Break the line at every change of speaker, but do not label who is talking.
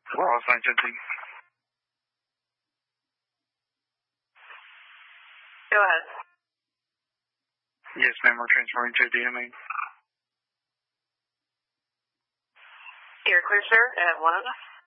Ross 910.
Go ahead.
Yes, ma'am, we're transferring to DMA.
You're clear, sir, at 1 of us.